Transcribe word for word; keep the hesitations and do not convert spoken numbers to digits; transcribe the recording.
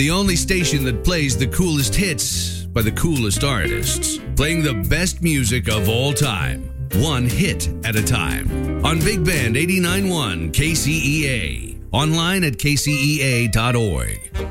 The only station that plays the coolest hits by the coolest artists. Playing the best music of all time. One hit at a time. On Big Band eighty-nine point one K C E A. Online at K C E A dot org.